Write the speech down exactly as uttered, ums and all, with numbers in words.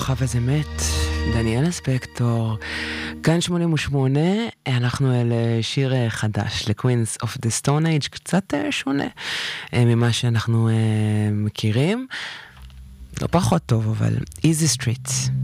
כוכב הזה מת, דניאל אספקטור. כאן שמונים ושמונה, אנחנו אל שיר חדש, ל-Queens of the Stone Age, קצת שונה ממה שאנחנו מכירים. לא פחות טוב, אבל Easy Street.